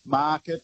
market.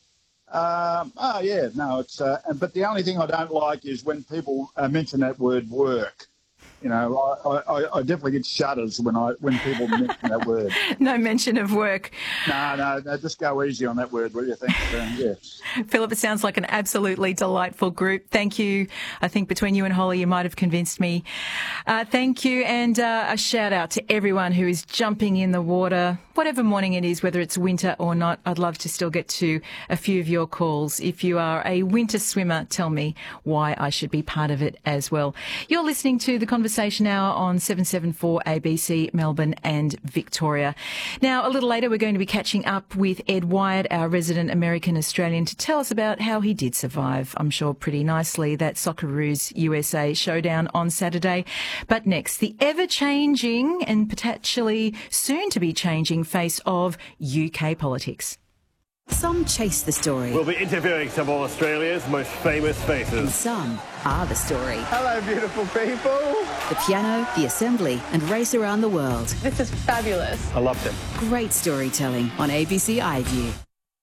It's. But the only thing I don't like is when people mention that word work. You know, I definitely get shudders when people mention that word. No mention of work. No, just go easy on that word, will you? Thanks. Yes. Philip, it sounds like an absolutely delightful group. Thank you. I think between you and Holly, you might have convinced me. Thank you, and a shout out to everyone who is jumping in the water, whatever morning it is, whether it's winter or not. I'd love to still get to a few of your calls. If you are a winter swimmer, tell me why I should be part of it as well. You're listening to the Conversation Hour on 774 ABC, Melbourne and Victoria. Now, a little later, we're going to be catching up with Ed Wyatt, our resident American Australian, to tell us about how he did survive, I'm sure pretty nicely, that Socceroos USA showdown on Saturday. But next, the ever-changing and potentially soon-to-be changing face of UK politics. Some chase the story. We'll be interviewing some of Australia's most famous faces. And some are the story. Hello, beautiful people. The piano, the assembly, and race around the world. This is fabulous. I loved it. Great storytelling on ABC iView.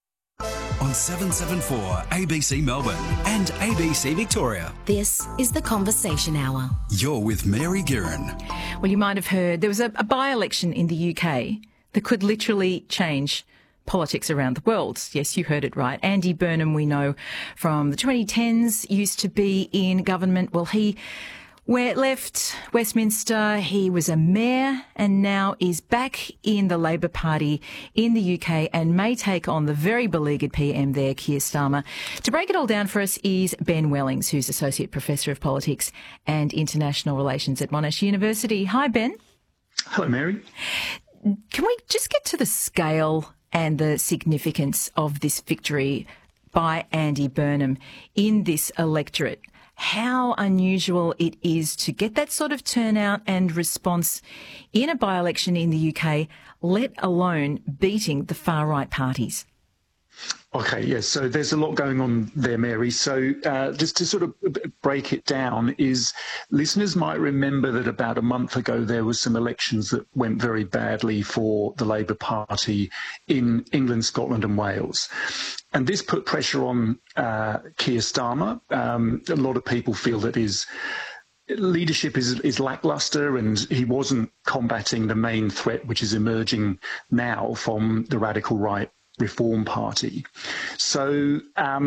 On 774 ABC Melbourne and ABC Victoria. This is the Conversation Hour. You're with Mary Guerin. Well, you might have heard there was a by-election in the UK that could literally change politics around the world. Yes, you heard it right. Andy Burnham, we know from the 2010s, used to be in government. Well, he left Westminster. He was a mayor and now is back in the Labor Party in the UK and may take on the very beleaguered PM there, Keir Starmer. To break it all down for us is Ben Wellings, who's Associate Professor of Politics and International Relations at Monash University. Hi, Ben. Hello, Mary. Can we just get to the scale and the significance of this victory by Andy Burnham in this electorate? How unusual it is to get that sort of turnout and response in a by-election in the UK, let alone beating the far-right parties. Okay, yes, so there's a lot going on there, Mary. So just to sort of break it down is listeners might remember that about a month ago there were some elections that went very badly for the Labour Party in England, Scotland and Wales. And this put pressure on Keir Starmer. A lot of people feel that his leadership is lacklustre and he wasn't combating the main threat which is emerging now from the radical right Reform Party. So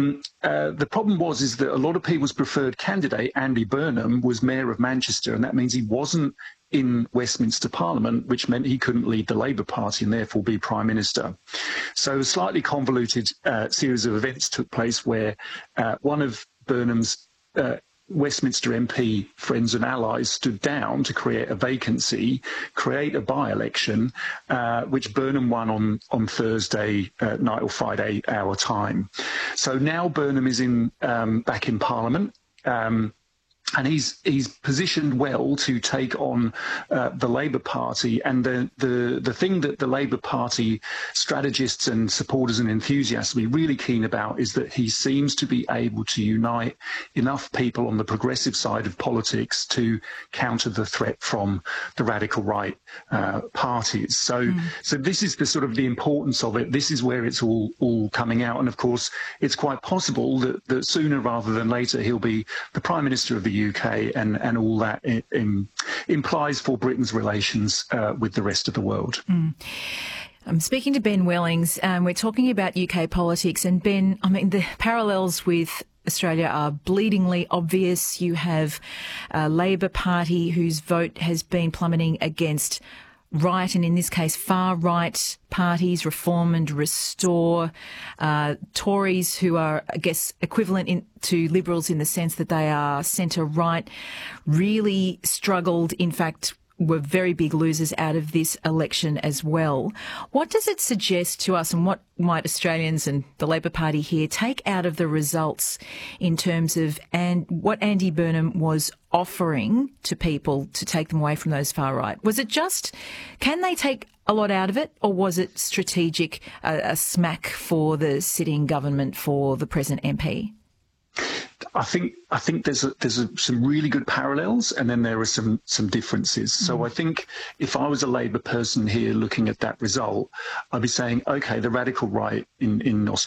the problem is that a lot of people's preferred candidate, Andy Burnham, was Mayor of Manchester, and that means he wasn't in Westminster Parliament, which meant he couldn't lead the Labour Party and therefore be Prime Minister. So a slightly convoluted series of events took place where one of Burnham's Westminster MP friends and allies stood down to create a vacancy, create a by-election, which Burnham won on Thursday night or Friday our time. So now Burnham is back in Parliament. And he's positioned well to take on the Labour Party. And the thing that the Labour Party strategists and supporters and enthusiasts will be really keen about is that he seems to be able to unite enough people on the progressive side of politics to counter the threat from the radical right parties. So this is the sort of the importance of it. This is where it's all coming out. And of course, it's quite possible that sooner rather than later he'll be the Prime Minister of the UK and all that implies for Britain's relations with the rest of the world. I'm speaking to Ben Wellings, and we're talking about UK politics. And Ben, I mean, the parallels with Australia are bleedingly obvious. You have a Labor Party whose vote has been plummeting against right, and in this case, far-right parties, Reform and Restore, Tories who are, I guess, equivalent to Liberals in the sense that they are centre-right, really struggled, in fact, were very big losers out of this election as well. What does it suggest to us, and what might Australians and the Labor Party here take out of the results in terms of what Andy Burnham was offering to people to take them away from those far right? Was it just, can they take a lot out of it, or was it strategic, a smack for the sitting government, for the present MP? I think there's some really good parallels, and then there are some differences. So I think if I was a Labour person here looking at that result, I'd be saying, okay, the radical right in Australia